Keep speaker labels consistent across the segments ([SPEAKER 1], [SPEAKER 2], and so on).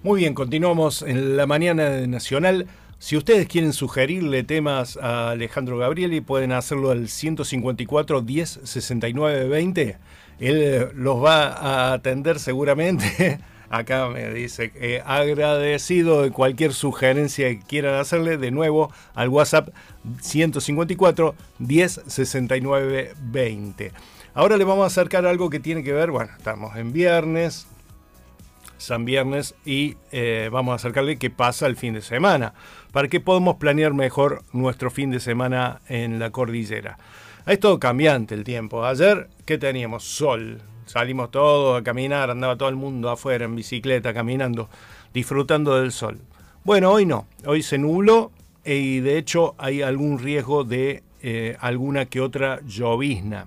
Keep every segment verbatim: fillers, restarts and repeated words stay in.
[SPEAKER 1] Muy bien, continuamos en la mañana de Nacional. Si ustedes quieren sugerirle temas a Alejandro Gabrieli, pueden hacerlo al ciento cincuenta y cuatro, diez, sesenta y nueve, veinte. Él los va a atender seguramente. Acá me dice, eh, agradecido de cualquier sugerencia que quieran hacerle, de nuevo al WhatsApp ciento cincuenta y cuatro, diez, sesenta y nueve, veinte. Ahora le vamos a acercar algo que tiene que ver, bueno, estamos en viernes, San Viernes, y eh, vamos a acercarle qué pasa el fin de semana, para que podamos planear mejor nuestro fin de semana en la cordillera. Es todo cambiante el tiempo. Ayer, ¿qué teníamos? Sol. Salimos todos a caminar, andaba todo el mundo afuera en bicicleta, caminando, disfrutando del sol. Bueno, hoy no. Hoy se nubló y de hecho hay algún riesgo de eh, alguna que otra llovizna.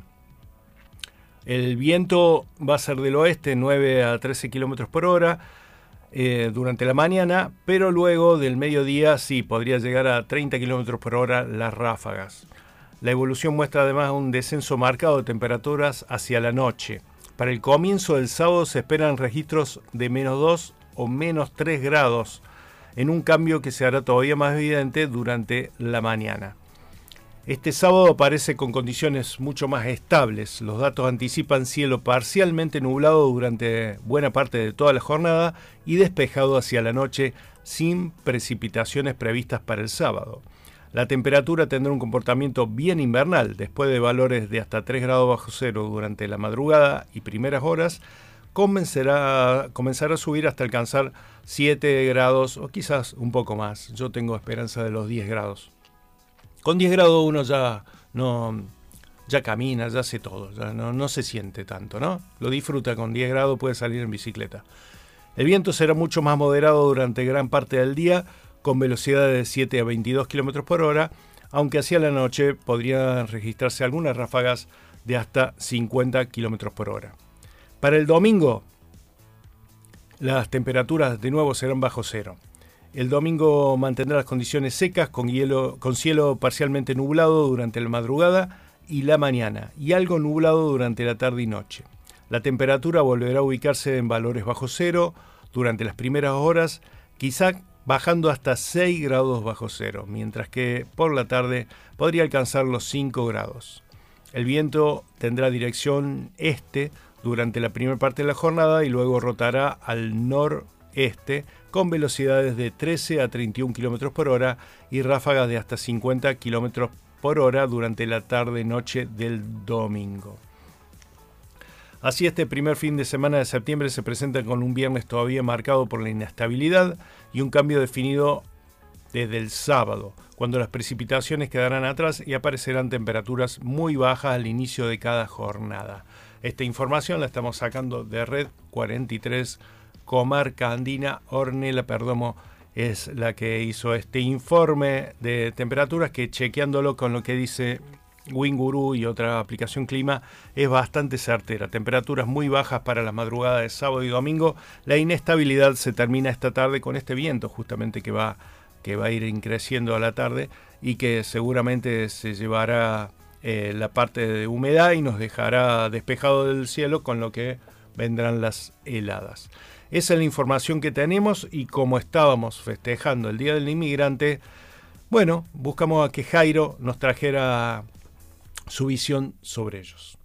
[SPEAKER 1] El viento va a ser del oeste, nueve a trece kilómetros por hora eh, durante la mañana, pero luego del mediodía sí, podría llegar a treinta kilómetros por hora las ráfagas. La evolución muestra además un descenso marcado de temperaturas hacia la noche. Para el comienzo del sábado se esperan registros de menos dos o menos tres grados, en un cambio que se hará todavía más evidente durante la mañana. Este sábado aparece con condiciones mucho más estables. Los datos anticipan cielo parcialmente nublado durante buena parte de toda la jornada y despejado hacia la noche, sin precipitaciones previstas para el sábado. La temperatura tendrá un comportamiento bien invernal. Después de valores de hasta tres grados bajo cero durante la madrugada y primeras horas, comenzará, comenzará a subir hasta alcanzar siete grados o quizás un poco más. Yo tengo esperanza de los diez grados. Con diez grados uno ya no ya camina, ya hace todo, ya no, no se siente tanto, ¿no? Lo disfruta con diez grados, puede salir en bicicleta. El viento será mucho más moderado durante gran parte del día, con velocidades de siete a veintidós kilómetros por hora, aunque hacia la noche podrían registrarse algunas ráfagas de hasta cincuenta kilómetros por hora. Para el domingo, las temperaturas de nuevo serán bajo cero. El domingo mantendrá las condiciones secas, con, hielo, con cielo parcialmente nublado durante la madrugada y la mañana, y algo nublado durante la tarde y noche. La temperatura volverá a ubicarse en valores bajo cero durante las primeras horas, quizá bajando hasta seis grados bajo cero, mientras que por la tarde podría alcanzar los cinco grados. El viento tendrá dirección este durante la primera parte de la jornada y luego rotará al noreste con velocidades de trece a treinta y uno kilómetros por hora y ráfagas de hasta cincuenta kilómetros por hora durante la tarde-noche del domingo. Así, este primer fin de semana de septiembre se presenta con un viernes todavía marcado por la inestabilidad y un cambio definido desde el sábado, cuando las precipitaciones quedarán atrás y aparecerán temperaturas muy bajas al inicio de cada jornada. Esta información la estamos sacando de Red cuarenta y tres, Comarca Andina. Ornella Perdomo es la que hizo este informe de temperaturas, que chequeándolo con lo que dice Winguru y otra aplicación clima es bastante certera. Temperaturas muy bajas para las madrugadas de sábado y domingo. La inestabilidad se termina esta tarde con este viento justamente que va, que va a ir creciendo a la tarde y que seguramente se llevará eh, la parte de humedad y nos dejará despejado del cielo, con lo que vendrán las heladas. Esa es la información que tenemos, y como estábamos festejando el Día del Inmigrante, bueno, buscamos a que Jairo nos trajera su visión sobre ellos.